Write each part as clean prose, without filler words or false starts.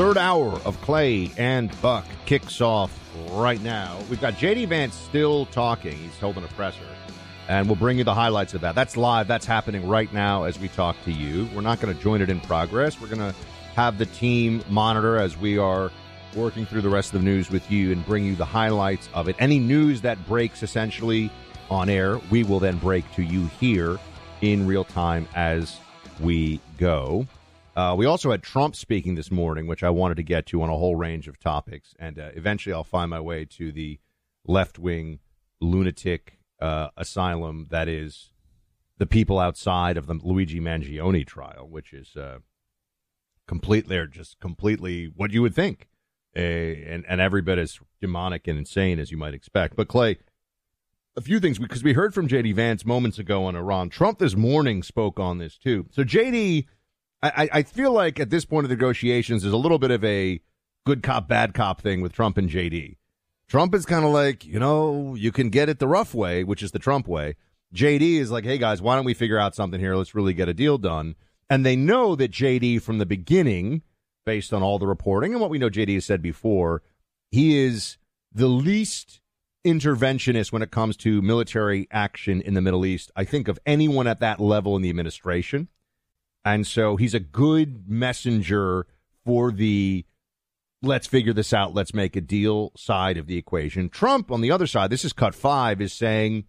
Third hour of Clay and Buck kicks off right now. We've got J.D. Vance still talking. He's holding a presser. And we'll bring you the highlights of that. That's live. That's happening right now as we talk to you. We're not going to join it in progress. We're going to have the team monitor as we are working through the rest of the news with you and bring you the highlights of it. Any news that breaks essentially on air, we will then break to you here in real time as we go. We also had Trump speaking this morning, which I wanted to get to on a whole range of topics. And eventually I'll find my way to the left-wing lunatic asylum that is the people outside of the Luigi Mangione trial, which is completely what you would think. And every bit as demonic and insane as you might expect. But, Clay, a few things, because we heard from J.D. Vance moments ago on Iran. Trump this morning spoke on this, too. So, J.D., I feel like at this point of the negotiations, there's a little bit of a good cop, bad cop thing with Trump and J.D. Trump is kind of like, you can get it the rough way, which is the Trump way. J.D. is like, hey, guys, why don't we figure out something here? Let's really get a deal done. And they know that J.D. from the beginning, based on all the reporting and what we know J.D. has said before, he is the least interventionist when it comes to military action in the Middle East, I think, of anyone at that level in the administration. And so he's a good messenger for the let's figure this out, let's make a deal side of the equation. Trump, on the other side, this is cut 5, is saying,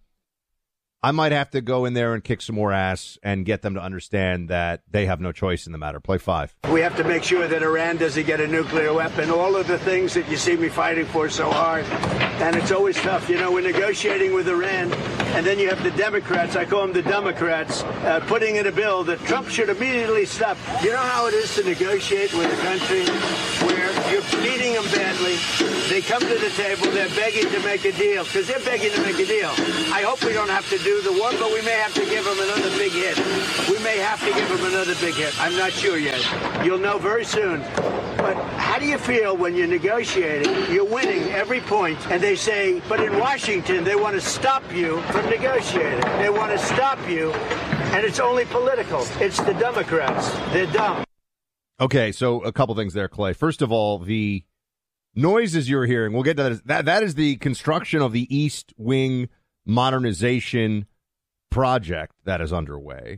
I might have to go in there and kick some more ass and get them to understand that they have no choice in the matter. Play 5. We have to make sure that Iran doesn't get a nuclear weapon. All of the things that you see me fighting for so hard. And it's always tough. We're negotiating with Iran, and then you have the Democrats, I call them the Democrats, putting in a bill that Trump should immediately stop. You know how it is to negotiate with a country where you're beating them badly. They come to the table, they're begging to make a deal, because they're begging to make a deal. I hope we don't have to do the one, but we may have to give them another big hit. We may have to give them another big hit. I'm not sure yet. You'll know very soon. But how do you feel when you're negotiating? You're winning every point, and they say, but in Washington, they want to stop you from negotiating. They want to stop you, and it's only political. It's the Democrats. They're dumb. Okay, so a couple things there, Clay. First of all, the noises you're hearing, we'll get to that. That is the construction of the East Wing modernization project that is underway.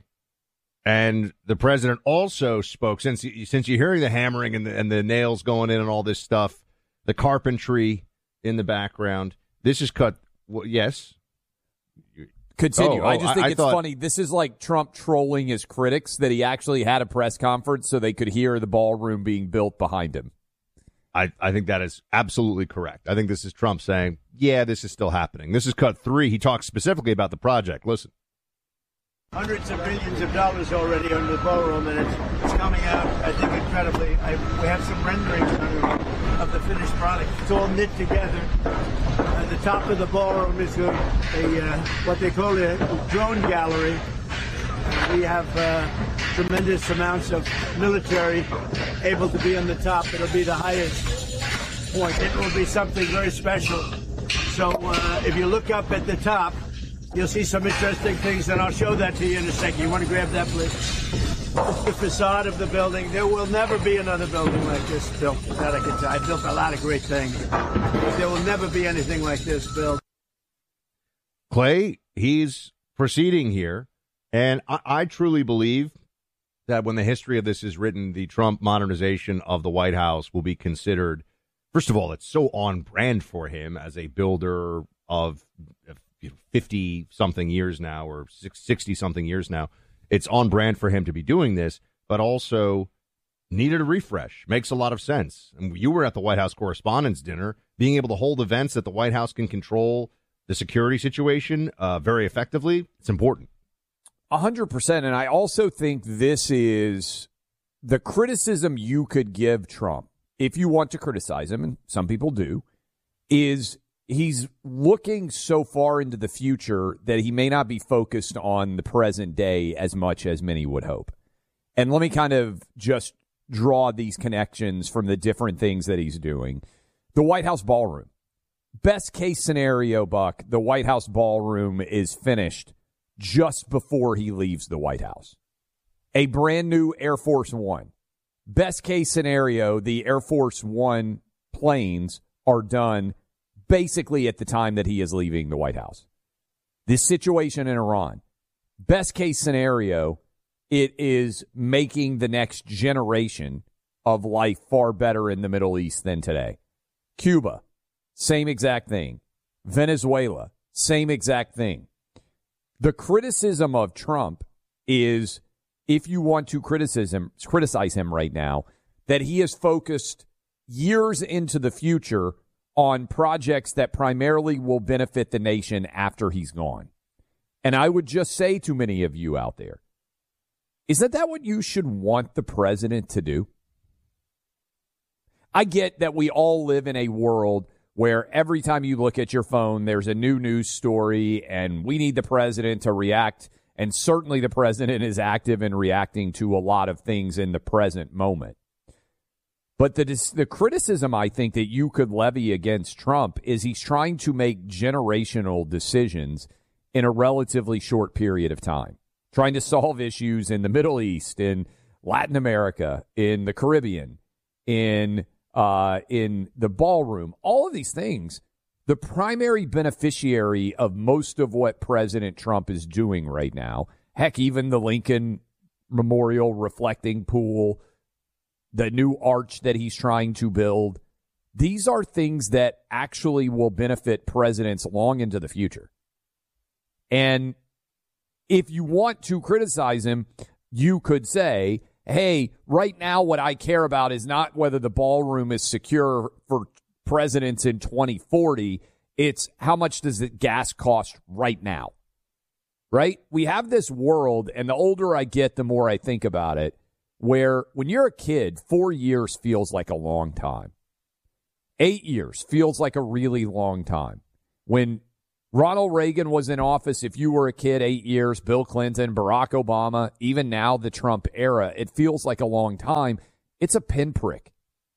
And the president also spoke, since you're hearing the hammering and the nails going in and all this stuff, the carpentry in the background, this is cut, yes? Continue. I just think it's funny. This is like Trump trolling his critics, that he actually had a press conference so they could hear the ballroom being built behind him. I think that is absolutely correct. I think this is Trump saying, yeah, this is still happening. This is cut 3. He talks specifically about the project. Listen. Hundreds of millions of dollars already on the ballroom, and it's coming out, I think, incredibly. We have some renderings of the finished product. It's all knit together. At the top of the ballroom is a what they call a drone gallery. We have tremendous amounts of military able to be on the top. It'll be the highest point. It will be something very special. So if you look up at the top, you'll see some interesting things, and I'll show that to you in a second. You want to grab that, please? It's the facade of the building. There will never be another building like this built. That I can tell. I built a lot of great things, but there will never be anything like this built. Clay, he's proceeding here, and I truly believe that when the history of this is written, the Trump modernization of the White House will be considered, first of all, it's so on brand for him as a builder of 50-something years now, or 60-something years now. It's on brand for him to be doing this, but also needed a refresh. Makes a lot of sense. And you were at the White House Correspondents' Dinner. Being able to hold events that the White House can control the security situation very effectively, it's important. 100%. And I also think this is the criticism you could give Trump, if you want to criticize him, and some people do, is he's looking so far into the future that he may not be focused on the present day as much as many would hope. And let me kind of just draw these connections from the different things that he's doing. The White House ballroom. Best case scenario, Buck, the White House ballroom is finished just before he leaves the White House. A brand new Air Force One best case scenario, the Air Force One planes are done basically at the time that he is leaving the White House. This situation in Iran, best case scenario, it is making the next generation of life far better in the Middle East than today. Cuba, same exact thing. Venezuela, same exact thing. The criticism of Trump is, if you want to criticize him right now, that he is focused years into the future on projects that primarily will benefit the nation after he's gone. And I would just say to many of you out there, isn't that what you should want the president to do? I get that we all live in a world where every time you look at your phone, there's a new news story, and we need the president to react. And certainly the president is active in reacting to a lot of things in the present moment. But the criticism I think that you could levy against Trump is he's trying to make generational decisions in a relatively short period of time, trying to solve issues in the Middle East, in Latin America, in the Caribbean, in the ballroom, all of these things. The primary beneficiary of most of what President Trump is doing right now, heck, even the Lincoln Memorial reflecting pool, the new arch that he's trying to build, these are things that actually will benefit presidents long into the future. And if you want to criticize him, you could say, hey, right now what I care about is not whether the ballroom is secure for presidents in 2040. It's how much does the gas cost right now, right? We have this world, and the older I get, the more I think about it, where when you're a kid, 4 years feels like a long time. 8 years feels like a really long time. When Ronald Reagan was in office, if you were a kid, 8 years, Bill Clinton, Barack Obama, even now the Trump era, it feels like a long time. It's a pinprick.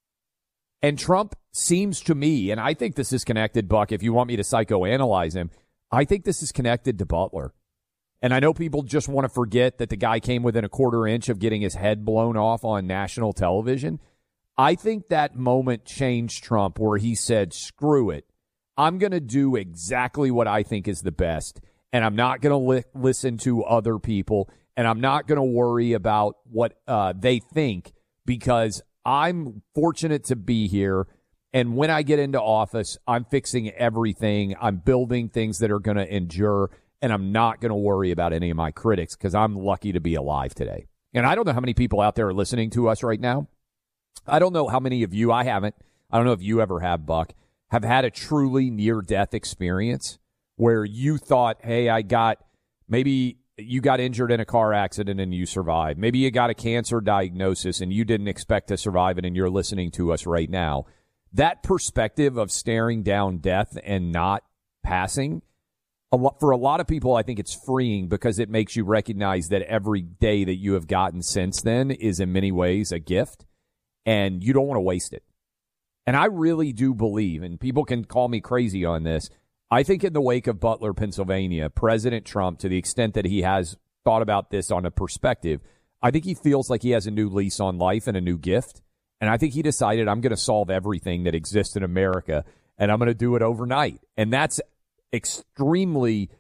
And Trump seems to me, and I think this is connected, Buck, if you want me to psychoanalyze him, I think this is connected to Butler. And I know people just want to forget that the guy came within a quarter inch of getting his head blown off on national television. I think that moment changed Trump where he said, screw it. I'm going to do exactly what I think is the best, and I'm not going to listen to other people, and I'm not going to worry about what they think, because I'm fortunate to be here, and when I get into office, I'm fixing everything. I'm building things that are going to endure, and I'm not going to worry about any of my critics because I'm lucky to be alive today. And I don't know how many people out there are listening to us right now. I don't know how many of you, I haven't. I don't know if you ever have, Buck, have had a truly near-death experience where you thought, hey, maybe you got injured in a car accident and you survived. Maybe you got a cancer diagnosis and you didn't expect to survive it, and you're listening to us right now. That perspective of staring down death and not passing, for a lot of people, I think it's freeing because it makes you recognize that every day that you have gotten since then is in many ways a gift, and you don't want to waste it. And I really do believe, and people can call me crazy on this, I think in the wake of Butler, Pennsylvania, President Trump, to the extent that he has thought about this on a perspective, I think he feels like he has a new lease on life and a new gift. And I think he decided, I'm going to solve everything that exists in America, and I'm going to do it overnight. And that's extremely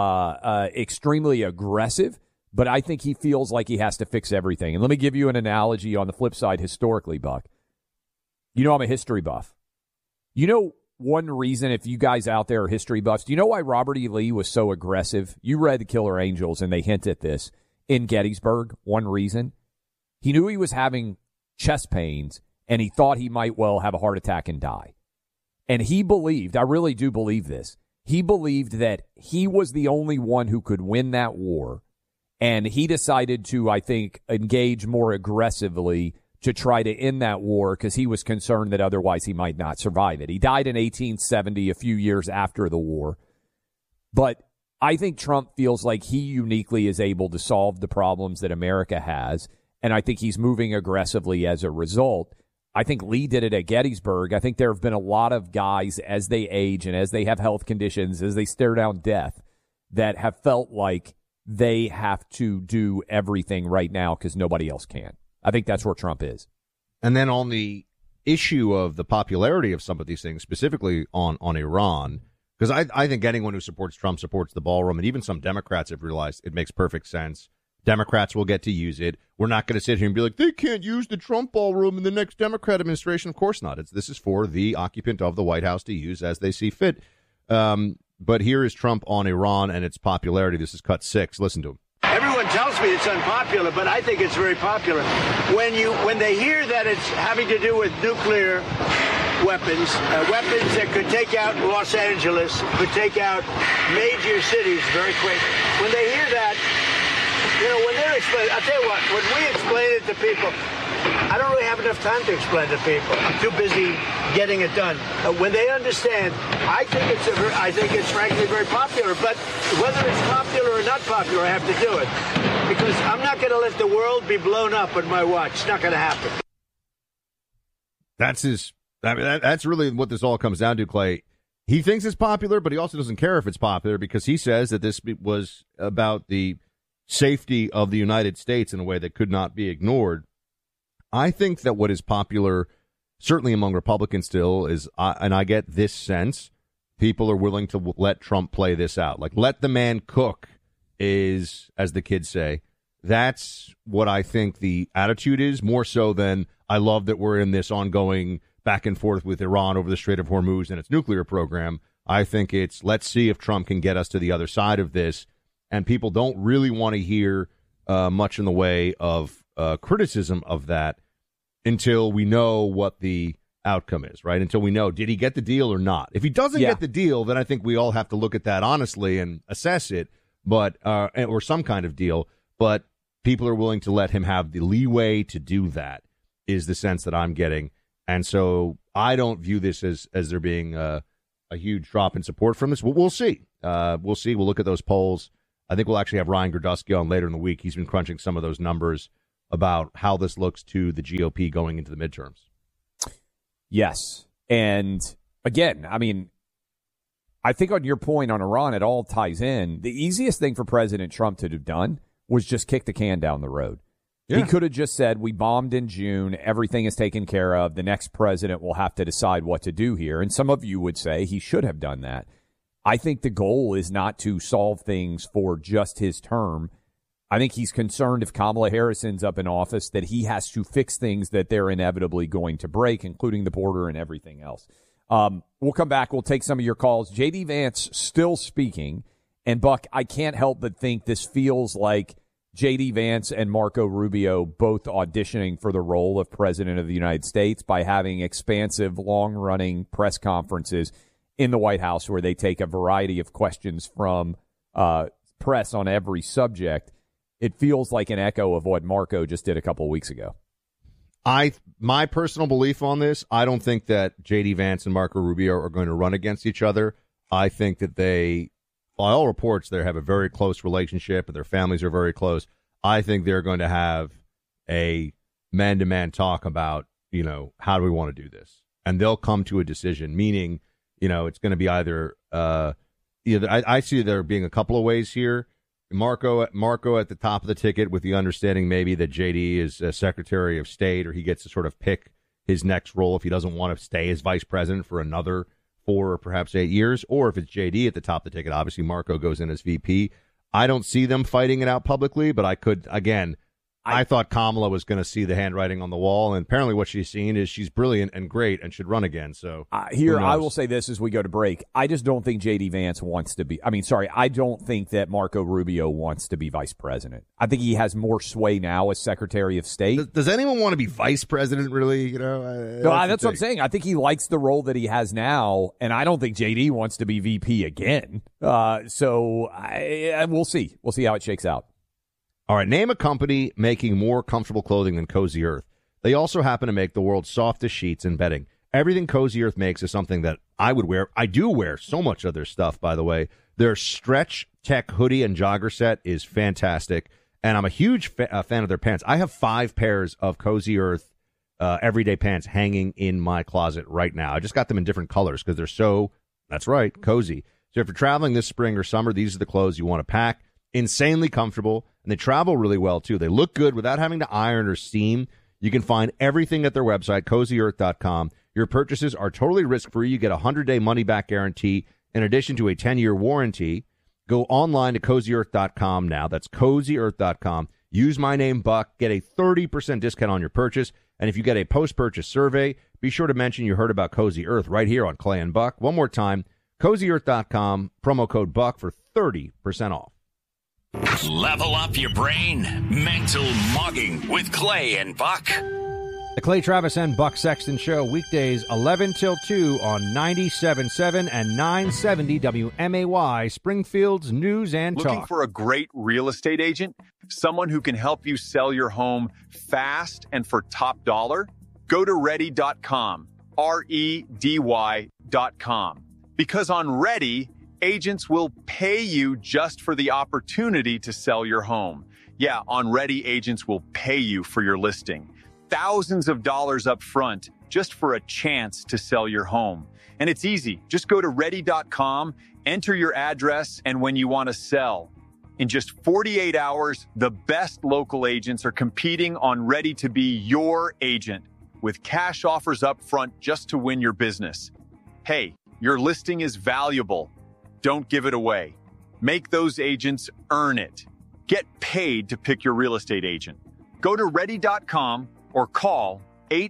aggressive, but I think he feels like he has to fix everything. And let me give you an analogy on the flip side historically, Buck. You know I'm a history buff. You know one reason, if you guys out there are history buffs, do you know why Robert E. Lee was so aggressive? You read The Killer Angels, and they hint at this in Gettysburg. One reason, he knew he was having chest pains, and he thought he might well have a heart attack and die. And he believed, I really do believe this, he believed that he was the only one who could win that war, and he decided to, I think, engage more aggressively to try to end that war because he was concerned that otherwise he might not survive it. He died in 1870, a few years after the war. But I think Trump feels like he uniquely is able to solve the problems that America has, and I think he's moving aggressively as a result. I think Lee did it at Gettysburg. I think there have been a lot of guys as they age and as they have health conditions, as they stare down death, that have felt like they have to do everything right now because nobody else can. I think that's where Trump is. And then on the issue of the popularity of some of these things, specifically on Iran, because I think anyone who supports Trump supports the ballroom, and even some Democrats have realized it makes perfect sense. Democrats will get to use it. We're not going to sit here and be like, they can't use the Trump ballroom in the next Democrat administration. Of course not. This is for the occupant of the White House to use as they see fit. But here is Trump on Iran and its popularity. This is cut 6. Listen to him. Everyone tells me it's unpopular, but I think it's very popular. When they hear that it's having to do with nuclear weapons that could take out Los Angeles, could take out major cities very quick. When they hear that, when they're explaining, I'll tell you what, when we explain it to people, I don't really have enough time to explain to people. I'm too busy getting it done. When they understand, I think it's frankly very popular. But whether it's popular or not popular, I have to do it because I'm not going to let the world be blown up on my watch. It's not going to happen. That's really what this all comes down to, Clay. He thinks it's popular, but he also doesn't care if it's popular because he says that this was about the safety of the United States in a way that could not be ignored. I think that what is popular, certainly among Republicans still, is, and I get this sense, people are willing to let Trump play this out. Like, let the man cook is, as the kids say. That's what I think the attitude is, more so than I love that we're in this ongoing back and forth with Iran over the Strait of Hormuz and its nuclear program. I think it's, let's see if Trump can get us to the other side of this. And people don't really want to hear much in the way of criticism of that until we know what the outcome is, right? Until we know, did he get the deal or not? If he doesn't get the deal, then I think we all have to look at that honestly and assess it, but or some kind of deal. But people are willing to let him have the leeway to do that, is the sense that I'm getting. And so I don't view this as there being a huge drop in support from this. We'll see. We'll see. We'll look at those polls. I think we'll actually have Ryan Gerdusky on later in the week. He's been crunching some of those numbers about how this looks to the GOP going into the midterms. Yes. And again, I mean, I think on your point on Iran, it all ties in. The easiest thing for President Trump to have done was just kick the can down the road. Yeah. He could have just said, we bombed in June. Everything is taken care of. The next president will have to decide what to do here. And some of you would say he should have done that. I think the goal is not to solve things for just his term. I think he's concerned if Kamala Harris ends up in office that he has to fix things that they're inevitably going to break, including the border and everything else. We'll come back. We'll take some of your calls. J.D. Vance still speaking. And, Buck, I can't help but think this feels like J.D. Vance and Marco Rubio both auditioning for the role of President of the United States by having expansive, long-running press conferences in the White House where they take a variety of questions from press on every subject. It feels like an echo of what Marco just did a couple of weeks ago. My personal belief on this, I don't think that J.D. Vance and Marco Rubio are going to run against each other. I think that they, by all reports, they have a very close relationship and their families are very close. I think they're going to have a man-to-man talk about, how do we want to do this? And they'll come to a decision, meaning, it's going to be either I see there being a couple of ways here. Marco at the top of the ticket with the understanding maybe that JD is Secretary of State, or he gets to sort of pick his next role if he doesn't want to stay as vice president for another 4 or perhaps 8 years. Or if it's JD at the top of the ticket, obviously Marco goes in as VP. I don't see them fighting it out publicly, but I could, again, I thought Kamala was going to see the handwriting on the wall, and apparently what she's seen is she's brilliant and great and should run again. So here, I will say this as we go to break. I just don't think J.D. Vance wants to be – I don't think that Marco Rubio wants to be vice president. I think he has more sway now as Secretary of State. Does anyone want to be vice president, really? No, that's what I'm saying. I think he likes the role that he has now, and I don't think J.D. wants to be VP again. So we'll see. We'll see how it shakes out. All right, name a company making more comfortable clothing than Cozy Earth. They also happen to make the world's softest sheets and bedding. Everything Cozy Earth makes is something that I would wear. I do wear so much of their stuff, by the way. Their Stretch Tech hoodie and jogger set is fantastic, and I'm a huge fan of their pants. I have 5 pairs of Cozy Earth everyday pants hanging in my closet right now. I just got them in different colors because they're so, that's right, cozy. So if you're traveling this spring or summer, these are the clothes you want to pack. Insanely comfortable, and they travel really well, too. They look good without having to iron or steam. You can find everything at their website, CozyEarth.com. Your purchases are totally risk-free. You get a 100-day money-back guarantee in addition to a 10-year warranty. Go online to CozyEarth.com now. That's CozyEarth.com. Use my name, Buck. Get a 30% discount on your purchase. And if you get a post-purchase survey, be sure to mention you heard about Cozy Earth right here on Clay and Buck. One more time, CozyEarth.com, promo code Buck for 30% off. Level up your brain. Mental Mugging with Clay and Buck. The Clay Travis and Buck Sexton Show, weekdays 11 till 2 on 97.7 and 970 WMAY, Springfield's News and Talk. Looking for a great real estate agent? Someone who can help you sell your home fast and for top dollar? Go to Ready.com, REDY.com. Because on Ready, agents will pay you just for the opportunity to sell your home. Yeah, on Ready, agents will pay you for your listing. Thousands of dollars up front just for a chance to sell your home. And it's easy. Just go to Ready.com, enter your address, and when you want to sell. In just 48 hours, the best local agents are competing on Ready to be your agent with cash offers up front just to win your business. Hey, your listing is valuable. Don't give it away. Make those agents earn it. Get paid to pick your real estate agent. Go to Ready.com or call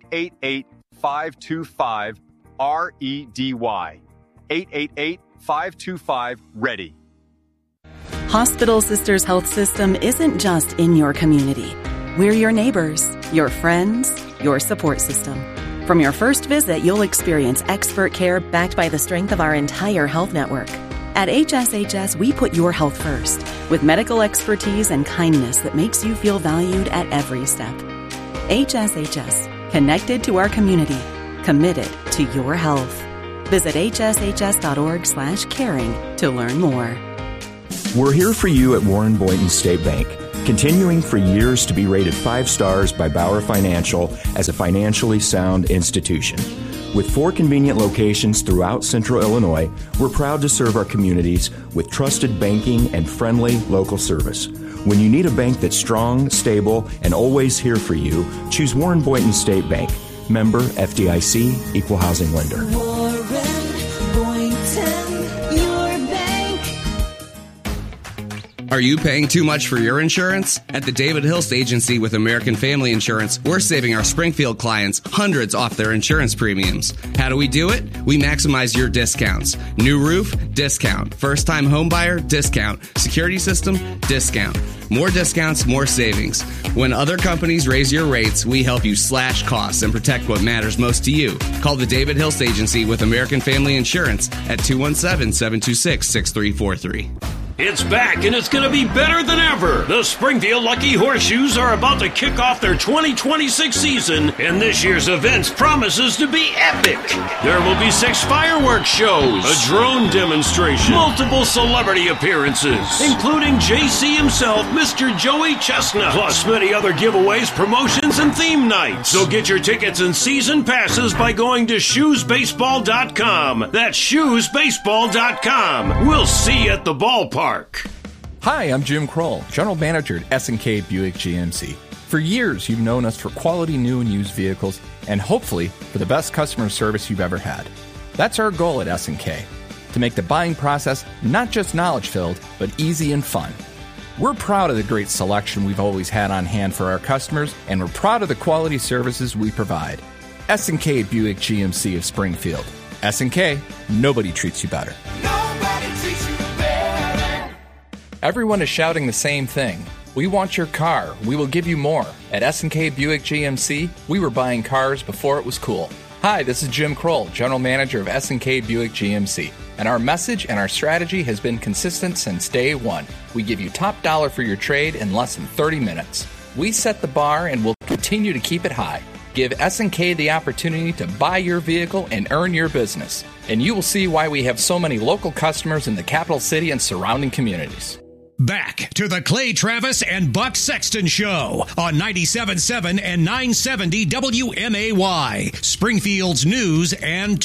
888-525-REDY. 888-525-READY. Hospital Sisters Health System isn't just in your community. We're your neighbors, your friends, your support system. From your first visit, you'll experience expert care backed by the strength of our entire health network. At HSHS, we put your health first, with medical expertise and kindness that makes you feel valued at every step. HSHS, connected to our community, committed to your health. Visit hshs.org/caring to learn more. We're here for you at Warren Boynton State Bank, continuing for years to be rated 5 stars by Bauer Financial as a financially sound institution. With 4 convenient locations throughout Central Illinois, we're proud to serve our communities with trusted banking and friendly local service. When you need a bank that's strong, stable, and always here for you, choose Warren Boynton State Bank. Member FDIC, Equal Housing Lender. Warren Boynton, your bank. Are you paying too much for your insurance? At the David Hilst Agency with American Family Insurance, we're saving our Springfield clients hundreds off their insurance premiums. How do we do it? We maximize your discounts. New roof? Discount. First-time home buyer? Discount. Security system? Discount. More discounts, more savings. When other companies raise your rates, we help you slash costs and protect what matters most to you. Call the David Hilst Agency with American Family Insurance at 217-726-6343. It's back, and it's going to be better than ever. The Springfield Lucky Horseshoes are about to kick off their 2026 season, and this year's events promises to be epic. There will be 6 fireworks shows, a drone demonstration, multiple celebrity appearances, including JC himself, Mr. Joey Chestnut, plus many other giveaways, promotions, and theme nights. So get your tickets and season passes by going to shoesbaseball.com. That's shoesbaseball.com. We'll see you at the ballpark. Hi, I'm Jim Kroll, General Manager at S&K Buick GMC. For years, you've known us for quality new and used vehicles, and hopefully for the best customer service you've ever had. That's our goal at S&K, to make the buying process not just knowledge-filled, but easy and fun. We're proud of the great selection we've always had on hand for our customers, and we're proud of the quality services we provide. S&K Buick GMC of Springfield. S&K, nobody treats you better. Everyone is shouting the same thing. We want your car. We will give you more. At S&K Buick GMC, we were buying cars before it was cool. Hi, this is Jim Kroll, General Manager of S&K Buick GMC. And our message and our strategy has been consistent since day one. We give you top dollar for your trade in less than 30 minutes. We set the bar and will continue to keep it high. Give S&K the opportunity to buy your vehicle and earn your business. And you will see why we have so many local customers in the capital city and surrounding communities. Back to the Clay Travis and Buck Sexton Show on 97.7 and 970 WMAY, Springfield's News and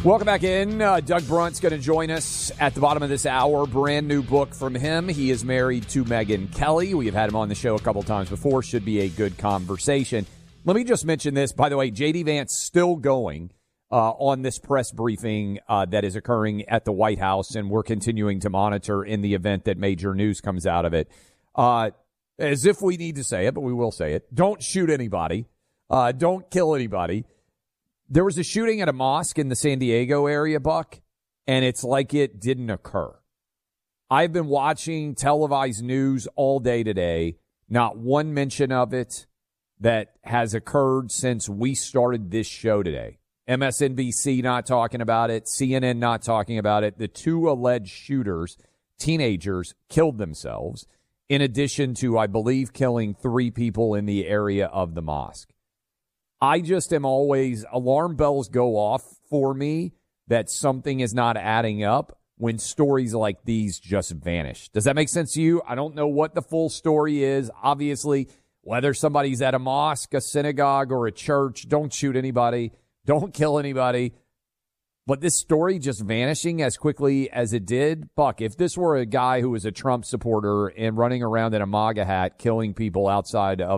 Welcome back in. Doug Brunt's going to join us at the bottom of this hour. Brand new book from him. He is married to Megyn Kelly. We have had him on the show a couple times before. Should be a good conversation. Let me just mention this. By the way, J.D. Vance still going on this press briefing that is occurring at the White House, and we're continuing to monitor in the event that major news comes out of it. As if we need to say it, but we will say it. Don't shoot anybody. Don't kill anybody. There was a shooting at a mosque in the San Diego area, Buck, and it's like it didn't occur. I've been watching televised news all day today. Not one mention of it that has occurred since we started this show today. MSNBC not talking about it. CNN not talking about it. The two alleged shooters, teenagers, killed themselves, in addition to, I believe, killing 3 people in the area of the mosque. I just am always, alarm bells go off for me that something is not adding up when stories like these just vanish. Does that make sense to you? I don't know what the full story is. Obviously, whether somebody's at a mosque, a synagogue, or a church, don't shoot anybody. Don't kill anybody. But this story just vanishing as quickly as it did, Buck, if this were a guy who was a Trump supporter and running around in a MAGA hat killing people outside of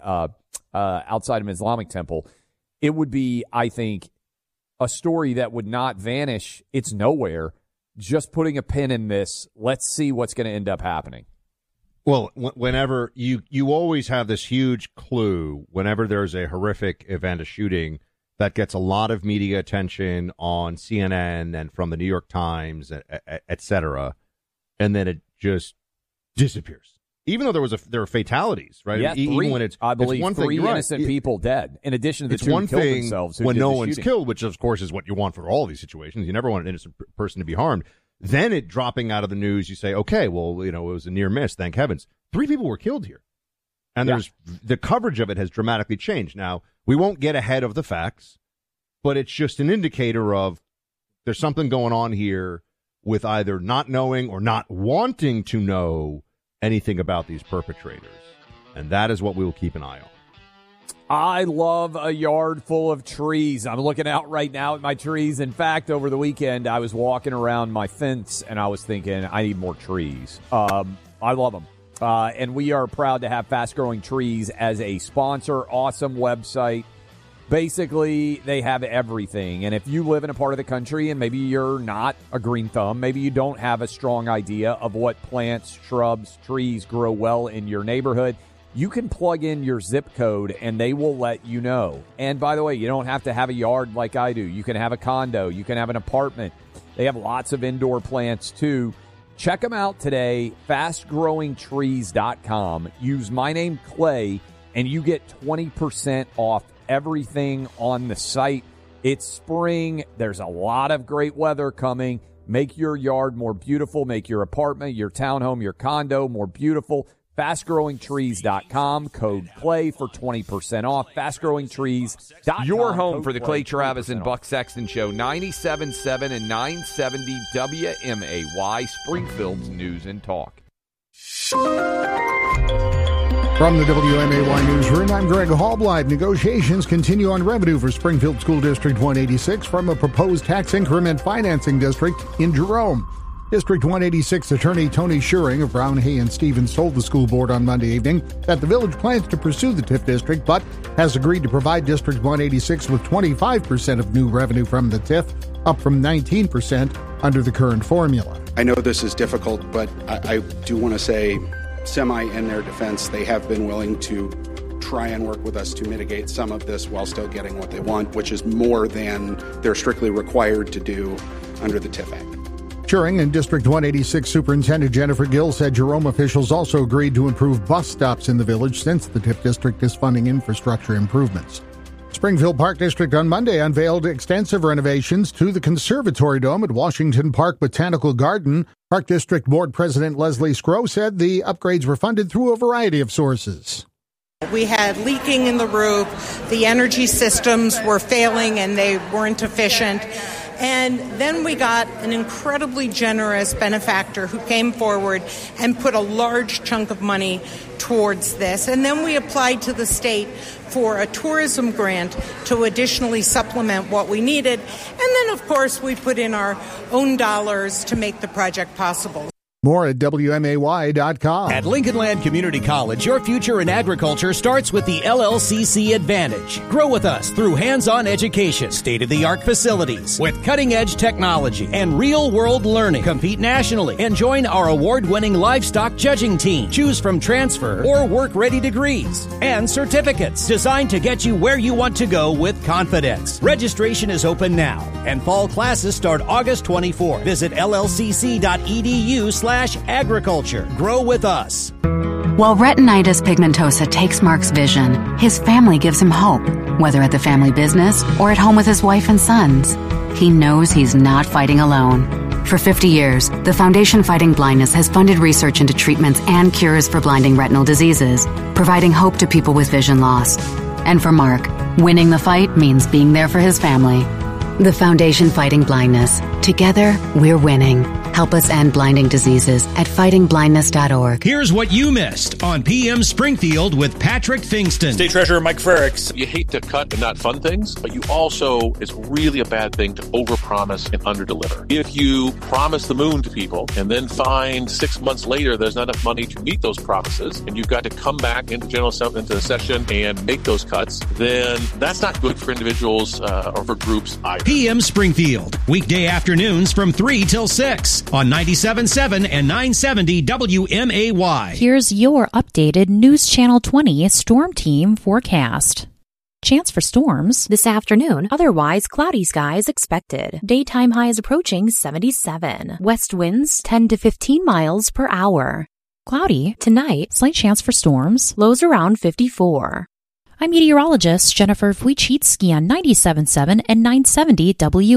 an Islamic temple, it would be, I think, a story that would not vanish. It's nowhere. Just putting a pin in this. Let's see what's going to end up happening. Well, whenever you always have this huge clue, whenever there's a horrific event, a shooting, that gets a lot of media attention on CNN and from the New York Times, et cetera, and then it just disappears. Even though there are fatalities, right? Yeah, even when I believe, it's 3 innocent people dead, in addition to the it's 2 one who killed thing themselves. When no one's killed, which of course is what you want for all these situations. You never want an innocent person to be harmed. Then it dropping out of the news, you say, okay, well, it was a near miss. Thank heavens. 3 people were killed here. And the coverage of it has dramatically changed. Now, we won't get ahead of the facts, but it's just an indicator of there's something going on here with either not knowing or not wanting to know anything about these perpetrators. And that is what we will keep an eye on. I love a yard full of trees. I'm looking out right now at my trees. In fact, over the weekend, I was walking around my fence, and I was thinking, I need more trees. I love them. And we are proud to have Fast Growing Trees as a sponsor. Awesome website. Basically, they have everything. And if you live in a part of the country and maybe you're not a green thumb, maybe you don't have a strong idea of what plants, shrubs, trees grow well in your neighborhood, you can plug in your zip code and they will let you know. And by the way, you don't have to have a yard like I do. You can have a condo. You can have an apartment. They have lots of indoor plants too. Check them out today, fastgrowingtrees.com. Use my name, Clay, and you get 20% off everything on the site. It's spring. There's a lot of great weather coming. Make your yard more beautiful. Make your apartment, your townhome, your condo more beautiful. FastGrowingTrees.com. Code CLAY for 20% off. FastGrowingTrees.com. Your home for the Clay Travis and Buck Sexton Show. 97.7 and 970 WMAY. Springfield's News and Talk. From the WMAY Newsroom, I'm Greg Hallbleib. Negotiations continue on revenue for Springfield School District 186 from a proposed tax increment financing district in Jerome. District 186 Attorney Tony Schuring of Brown, Hay, and Stevens told the school board on Monday evening that the village plans to pursue the TIF district, but has agreed to provide District 186 with 25% of new revenue from the TIF, up from 19% under the current formula. I know this is difficult, but I do want to say, semi in their defense, they have been willing to try and work with us to mitigate some of this while still getting what they want, which is more than they're strictly required to do under the TIF Act. Schuring and District 186 Superintendent Jennifer Gill said Jerome officials also agreed to improve bus stops in the village since the TIF district is funding infrastructure improvements. Springfield Park District on Monday unveiled extensive renovations to the Conservatory Dome at Washington Park Botanical Garden. Park District Board President Leslie Scrow said the upgrades were funded through a variety of sources. We had leaking in the roof, the energy systems were failing and they weren't efficient, And then we got an incredibly generous benefactor who came forward and put a large chunk of money towards this. And then we applied to the state for a tourism grant to additionally supplement what we needed. And then, of course, we put in our own dollars to make the project possible. More at WMAY.com. At Lincoln Land Community College, your future in agriculture starts with the LLCC Advantage. Grow with us through hands-on education, state-of-the-art facilities, with cutting-edge technology and real-world learning. Compete nationally and join our award-winning livestock judging team. Choose from transfer or work-ready degrees and certificates designed to get you where you want to go with confidence. Registration is open now, and fall classes start August 24th. Visit llcc.edu/agriculture. Grow with us. While retinitis pigmentosa takes Mark's vision, his family gives him hope, whether at the family business or at home with his wife and sons. He knows he's not fighting alone. For 50 years, the Foundation Fighting Blindness has funded research into treatments and cures for blinding retinal diseases, providing hope to people with vision loss. And for Mark, winning the fight means being there for his family. The Foundation Fighting Blindness. Together, we're winning. Help us end blinding diseases at fightingblindness.org. Here's what you missed on PM Springfield with Patrick Fingston. State Treasurer Mike Frericks. You hate to cut and not fund things, but you also, it's really a bad thing to overpromise and underdeliver. If you promise the moon to people and then find 6 months later there's not enough money to meet those promises, and you've got to come back into the session and make those cuts, then that's not good for individuals or for groups either. PM Springfield, weekday afternoons from 3 till 6 on 97.7 and 970 WMAY. Here's your updated News Channel 20 Storm Team forecast. Chance for storms this afternoon. Otherwise, cloudy skies expected. Daytime highs approaching 77. West winds 10 to 15 miles per hour. Cloudy tonight. Slight chance for storms. Lows around 54. I'm meteorologist Jennifer Wojcicki on 97.7 and 970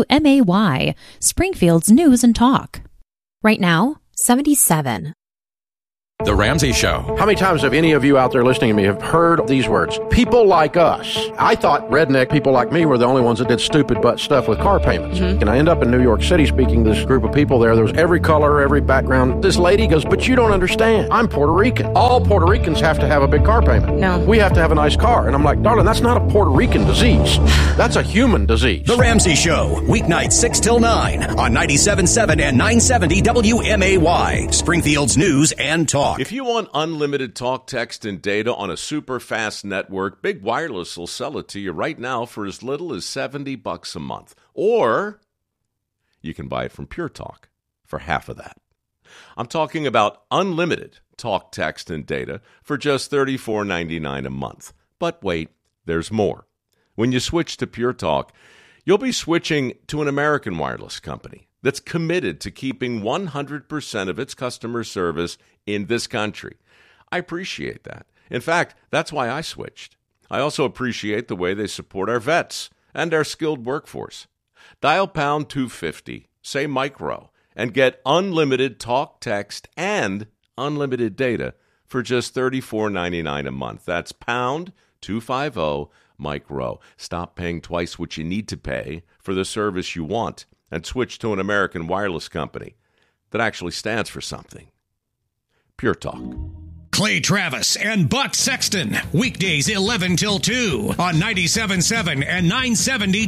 WMAY, Springfield's News and Talk. Right now, 77. The Ramsey Show. How many times have any of you out there listening to me have heard these words? People like us. I thought redneck people like me were the only ones that did stupid butt stuff with car payments. And I end up in New York City speaking to this group of people there. There was every color, every background. This lady goes, but you don't understand. I'm Puerto Rican. All Puerto Ricans have to have a big car payment. No. We have to have a nice car. And I'm like, darling, that's not a Puerto Rican disease. That's a human disease. The Ramsey Show, weeknights 6 till 9 on 97.7 and 970 WMAY, Springfield's News and Talk. If you want unlimited talk, text, and data on a super fast network, Big Wireless will sell it to you right now for as little as $70 a month. Or you can buy it from Pure Talk for half of that. I'm talking about unlimited talk, text, and data for just $34.99 a month. But wait, there's more. When you switch to Pure Talk, you'll be switching to an American wireless company that's committed to keeping 100% of its customer service in this country. I appreciate that. In fact, that's why I switched. I also appreciate the way they support our vets and our skilled workforce. Dial pound 250, say Micro, and get unlimited talk, text, and unlimited data for just $34.99 a month. That's pound 250 Micro. Stop paying twice what you need to pay for the service you want and switch to an American wireless company that actually stands for something. Pure Talk. Clay Travis and Buck Sexton, weekdays 11 till 2 on 97.7 and 970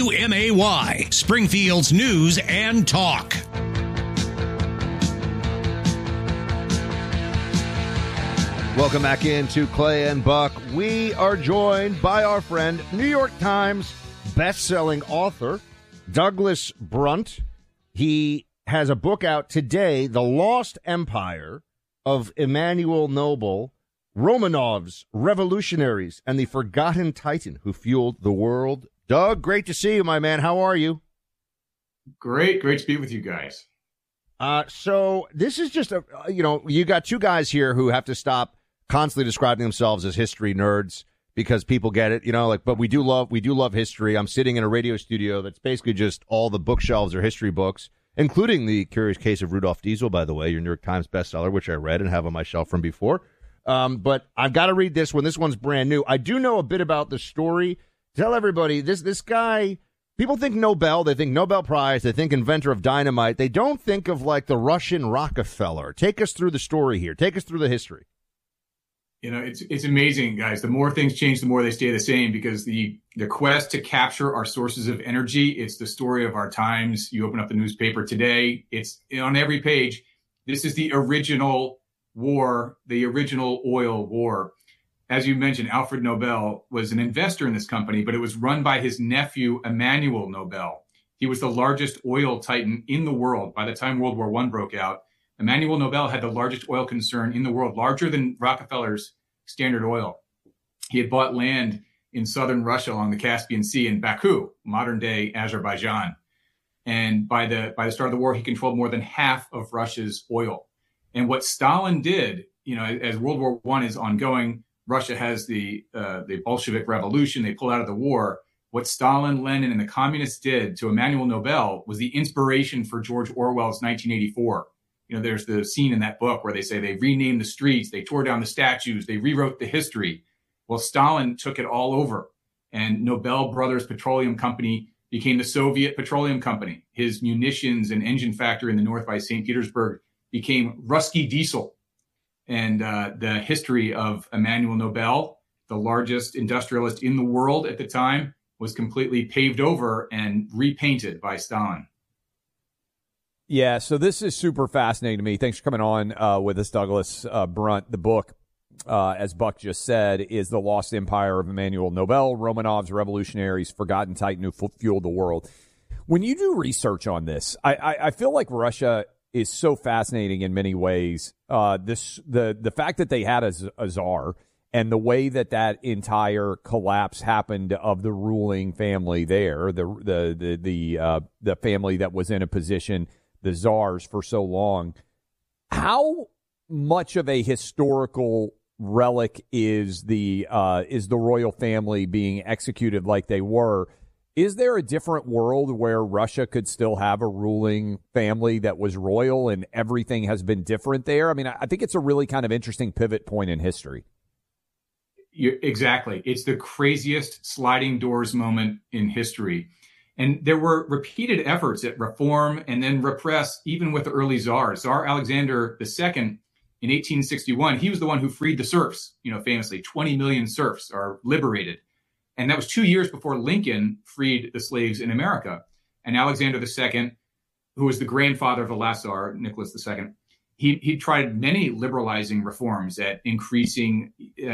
WMAY, Springfield's News and Talk. Welcome back into Clay and Buck. We are joined by our friend, New York Times best-selling author, Douglas Brunt. He has a book out today, The Lost Empire of Emmanuel Noble, Romanovs, Revolutionaries, and the Forgotten Titan Who Fueled the World. Doug, great to see you, my man. How are you? Great to be with you guys. So this is just you got two guys here who have to stop constantly describing themselves as history nerds because people get it, but we do love history. I'm sitting in a radio studio that's basically just all the bookshelves are history books, including The Curious Case of Rudolph Diesel, by the way, your New York Times bestseller, which I read and have on my shelf from before. But I've got to read this one. This one's brand new. I do know a bit about the story. Tell everybody, this guy people think Nobel, they think Nobel Prize, they think inventor of dynamite. They don't think of like the Russian Rockefeller. Take us through the story here. Take us through the history. You know, it's amazing, guys. The more things change, the more they stay the same, because the quest to capture our sources of energy, it's the story of our times. You open up the newspaper today, it's on every page. This is the original war, the original oil war. As you mentioned, Alfred Nobel was an investor in this company, but it was run by his nephew, Emmanuel Nobel. He was the largest oil titan in the world by the time World War I broke out. Emmanuel Nobel had the largest oil concern in the world, larger than Rockefeller's Standard Oil. He had bought land in southern Russia along the Caspian Sea in Baku, modern-day Azerbaijan. And by the start of the war, he controlled more than half of Russia's oil. And what Stalin did, you know, as World War I is ongoing, Russia has the Bolshevik Revolution. They pull out of the war. What Stalin, Lenin, and the communists did to Emmanuel Nobel was the inspiration for George Orwell's 1984. You know, there's the scene in that book where they say they renamed the streets, they tore down the statues, they rewrote the history. Well, Stalin took it all over, and Nobel Brothers Petroleum Company became the Soviet Petroleum Company. His munitions and engine factory in the north by St. Petersburg became Ruski Diesel. And the history of Emmanuel Nobel, the largest industrialist in the world at the time, was completely paved over and repainted by Stalin. Yeah, so this is super fascinating to me. Thanks for coming on with us, Douglas Brunt. The book, as Buck just said, is The Lost Empire of Emmanuel Nobel, Romanov's Revolutionaries, Forgotten Titan Who Fueled the World. When you do research on this, I feel like Russia is so fascinating in many ways. The fact that they had a czar and the way that entire collapse happened of the ruling family there, the family that was in a position, the czars, for so long. How much of a historical relic is the royal family being executed like they were? Is there a different world where Russia could still have a ruling family that was royal and everything has been different there? I mean, I think it's a really kind of interesting pivot point in history. Exactly. It's the craziest sliding doors moment in history. And there were repeated efforts at reform and then repress, even with the early czars. Tsar Alexander II in 1861, he was the one who freed the serfs, you know, famously 20 million serfs are liberated. And that was 2 years before Lincoln freed the slaves in America. And Alexander II, who was the grandfather of the last Tsar, Nicholas II, he tried many liberalizing reforms at increasing,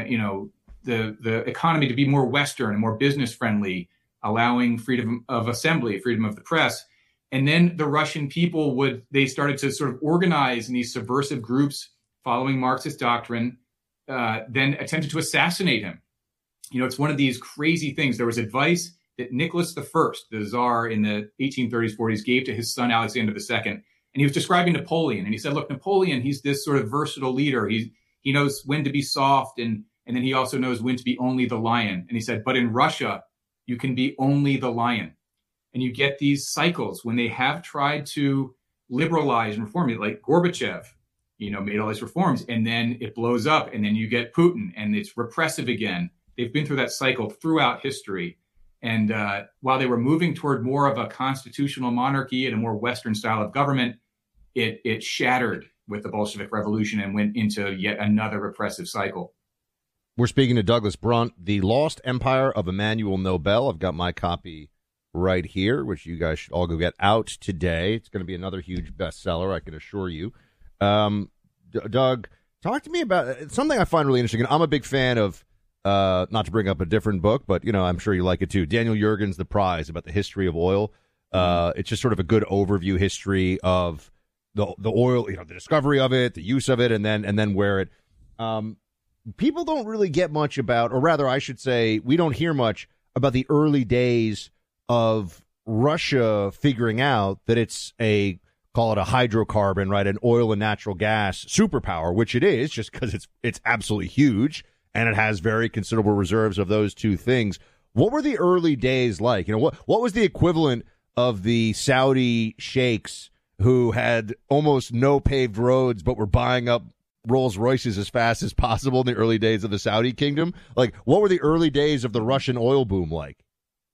the economy to be more Western and more business friendly, allowing freedom of assembly, freedom of the press. And then the Russian people they started to sort of organize in these subversive groups following Marxist doctrine, then attempted to assassinate him. You know, it's one of these crazy things. There was advice that Nicholas I, the Tsar in the 1830s, 40s, gave to his son, Alexander II. And he was describing Napoleon. And he said, look, Napoleon, he's this sort of versatile leader. He knows when to be soft, and then he also knows when to be only the lion. And he said, but in Russia, you can be only the lion. And you get these cycles when they have tried to liberalize and reform it, like Gorbachev, made all these reforms, and then it blows up, and then you get Putin, and it's repressive again. They've been through that cycle throughout history. And while they were moving toward more of a constitutional monarchy and a more Western style of government, it shattered with the Bolshevik Revolution and went into yet another repressive cycle. We're speaking to Douglas Brunt, The Lost Empire of Emmanuel Nobel. I've got my copy right here, which you guys should all go get out today. It's going to be another huge bestseller, I can assure you. Doug, talk to me about something I find really interesting. I'm a big fan of, not to bring up a different book, but, I'm sure you like it too, Daniel Yergin's The Prize, about the history of oil. It's just sort of a good overview history of the oil, the discovery of it, the use of it, and then where it... people don't really get much about, or rather, I should say, we don't hear much about the early days of Russia figuring out that it's call it a hydrocarbon, right? An oil and natural gas superpower, which it is, just because it's absolutely huge and it has very considerable reserves of those two things. What were the early days like? What was the equivalent of the Saudi sheikhs who had almost no paved roads but were buying up Rolls Royces as fast as possible in the early days of the Saudi kingdom? Like, what were the early days of the Russian oil boom like?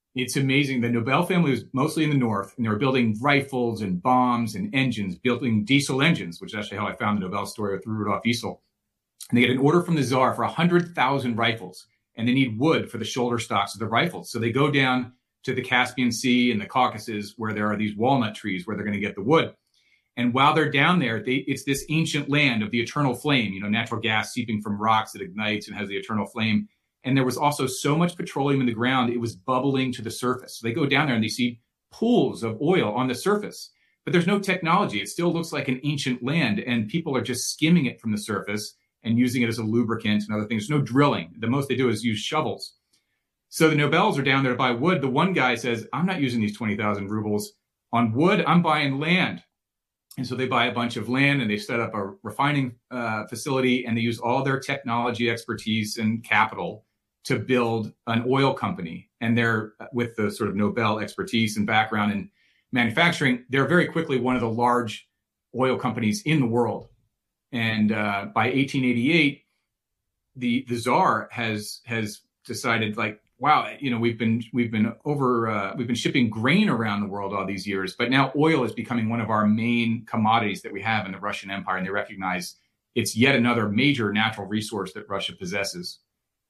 It's amazing. The Nobel family was mostly in the North, and they were building rifles and bombs and engines, building diesel engines, which is actually how I found the Nobel story through Rudolf Diesel. And they get an order from the Tsar for 100,000 rifles, and they need wood for the shoulder stocks of the rifles. So they go down to the Caspian Sea and the Caucasus, where there are these walnut trees where they're going to get the wood. And while they're down there, it's this ancient land of the eternal flame, natural gas seeping from rocks that ignites and has the eternal flame. And there was also so much petroleum in the ground, it was bubbling to the surface. So they go down there and they see pools of oil on the surface, but there's no technology. It still looks like an ancient land, and people are just skimming it from the surface and using it as a lubricant and other things. There's no drilling. The most they do is use shovels. So the Nobels are down there to buy wood. The one guy says, I'm not using these 20,000 rubles on wood. I'm buying land. And so they buy a bunch of land and they set up a refining facility, and they use all their technology expertise and capital to build an oil company. And they're, with the sort of Nobel expertise and background in manufacturing, they're very quickly one of the large oil companies in the world. And by 1888, the Tsar has decided, like, wow, we've been shipping grain around the world all these years, but now oil is becoming one of our main commodities that we have in the Russian Empire, and they recognize it's yet another major natural resource that Russia possesses.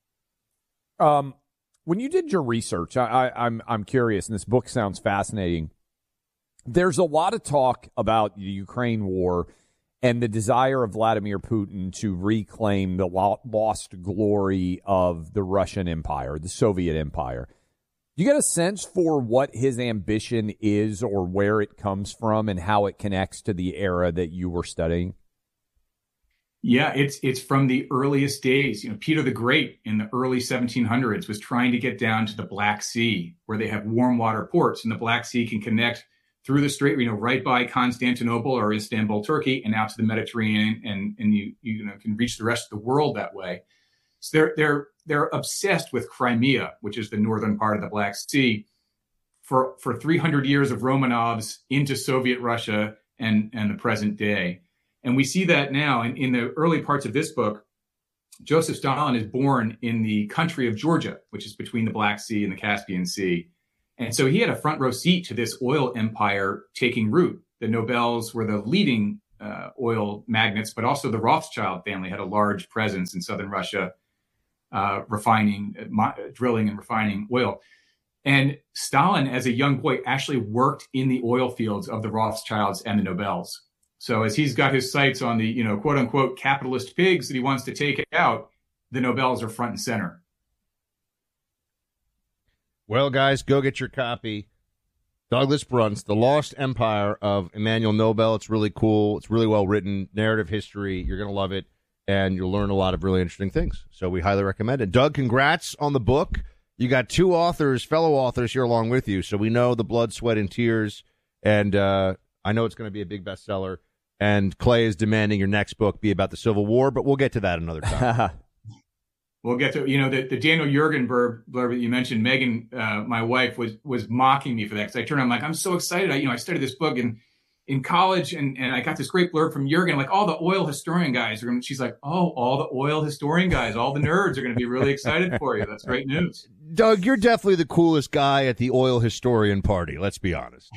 When you did your research, I'm curious, and this book sounds fascinating. There's a lot of talk about the Ukraine war and the desire of Vladimir Putin to reclaim the lost glory of the Russian Empire, the Soviet Empire. Do you get a sense for what his ambition is, or where it comes from, and how it connects to the era that you were studying? Yeah, it's from the earliest days. Peter the Great in the early 1700s was trying to get down to the Black Sea, where they have warm water ports, and the Black Sea can connect through the strait, right by Constantinople or Istanbul, Turkey, and out to the Mediterranean, and you can reach the rest of the world that way. So they're obsessed with Crimea, which is the northern part of the Black Sea, for 300 years of Romanovs into Soviet Russia and the present day. And we see that now in the early parts of this book. Joseph Stalin is born in the country of Georgia, which is between the Black Sea and the Caspian Sea. And so he had a front row seat to this oil empire taking root. The Nobels were the leading oil magnates, but also the Rothschild family had a large presence in southern Russia, drilling and refining oil. And Stalin, as a young boy, actually worked in the oil fields of the Rothschilds and the Nobels. So as he's got his sights on the, quote unquote, capitalist pigs that he wants to take out, the Nobels are front and center. Well, guys, go get your copy. Douglas Bruntz, The Lost Empire of Emmanuel Nobel. It's really cool. It's really well written. Narrative history. You're going to love it, and you'll learn a lot of really interesting things. So we highly recommend it. Doug, congrats on the book. You got two authors, fellow authors here along with you, so we know the blood, sweat, and tears, and I know it's going to be a big bestseller. And Clay is demanding your next book be about the Civil War, but we'll get to that another time. We'll get to, the Daniel Yergin blurb that you mentioned. Megan, my wife, was mocking me for that, because I turned on, I'm like, I'm so excited. I studied this book in college, and I got this great blurb from Yergin, like, all the oil historian guys are going to, she's like, oh, all the oil historian guys, all the nerds are going to be really excited for you. That's great news. Doug, you're definitely the coolest guy at the oil historian party. Let's be honest.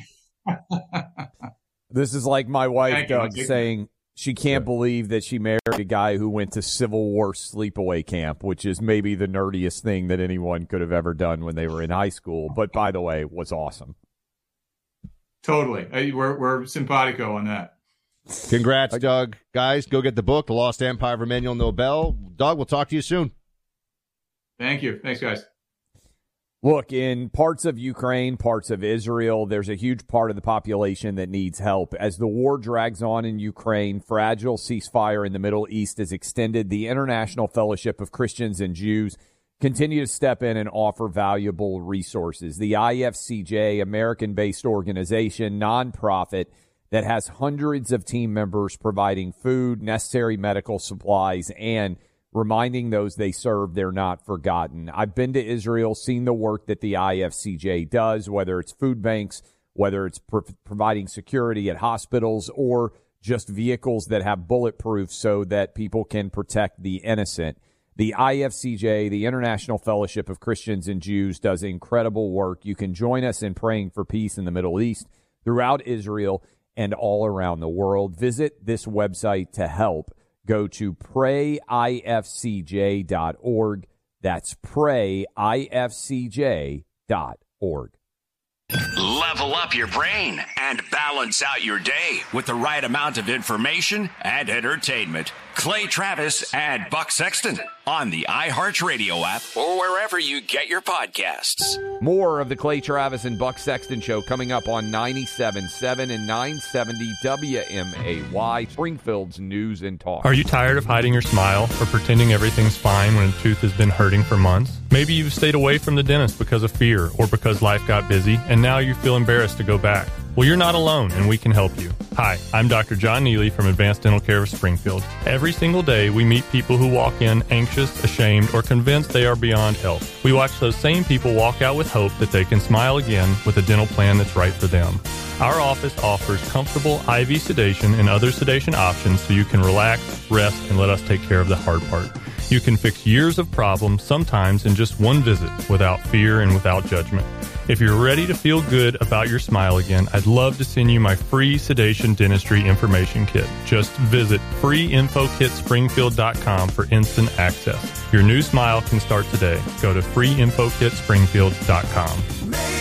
This is like my wife, Doug, saying she can't believe that she married a guy who went to Civil War sleepaway camp, which is maybe the nerdiest thing that anyone could have ever done when they were in high school. But by the way, was awesome. Totally. We're simpatico on that. Congrats, Doug. Guys, go get the book, The Lost Empire of Emmanuel Nobel. Doug, we'll talk to you soon. Thank you. Thanks, guys. Look, in parts of Ukraine, parts of Israel, there's a huge part of the population that needs help. As the war drags on in Ukraine, fragile ceasefire in the Middle East is extended. The International Fellowship of Christians and Jews continue to step in and offer valuable resources. The IFCJ, American-based organization, nonprofit that has hundreds of team members providing food, necessary medical supplies, and reminding those they serve they're not forgotten. I've been to Israel, seen the work that the IFCJ does, whether it's food banks, whether it's providing security at hospitals, or just vehicles that have bulletproof so that people can protect the innocent. The IFCJ, the International Fellowship of Christians and Jews, does incredible work. You can join us in praying for peace in the Middle East, throughout Israel, and all around the world. Visit this website to help. Go to prayifcj.org. That's prayifcj.org. Level up your brain and balance out your day with the right amount of information and entertainment. Clay Travis and Buck Sexton on the iHeartRadio app or wherever you get your podcasts. More of the Clay Travis and Buck Sexton Show coming up on 97.7 and 970 WMAY, Springfield's News and Talk. Are you tired of hiding your smile or pretending everything's fine when the tooth has been hurting for months? Maybe you've stayed away from the dentist because of fear or because life got busy, and now you feel embarrassed to go back. Well, you're not alone, and we can help you. Hi, I'm Dr. John Neely from Advanced Dental Care of Springfield. Every single day, we meet people who walk in anxious, ashamed, or convinced they are beyond help. We watch those same people walk out with hope that they can smile again with a dental plan that's right for them. Our office offers comfortable IV sedation and other sedation options so you can relax, rest, and let us take care of the hard part. You can fix years of problems, sometimes in just one visit, without fear and without judgment. If you're ready to feel good about your smile again, I'd love to send you my free sedation dentistry information kit. Just visit freeinfokitspringfield.com for instant access. Your new smile can start today. Go to freeinfokitspringfield.com.